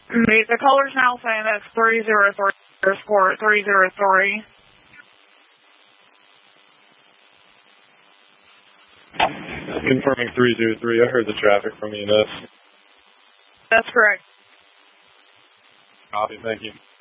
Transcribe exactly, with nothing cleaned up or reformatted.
The, the caller's now saying that's three zero three, score three zero three. Confirming three zero three. I heard the traffic from E M S. That's correct. Copy, thank you.